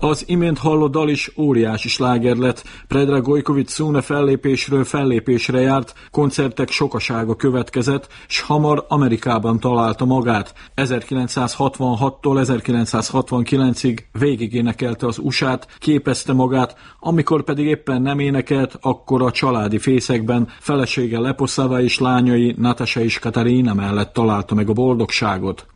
Az imént hallott dal is óriási sláger lett. Predrag Gojkovic Szune fellépésről fellépésre járt, koncertek sokasága következett, s hamar Amerikában találta magát. 1966-tól 1969-ig végig énekelte az USA-t, képezte magát, amikor pedig éppen nem énekelt, akkor a családi fészekben felesége Leposava és lányai Natasha és Katarina mellett találta meg a boldogságot.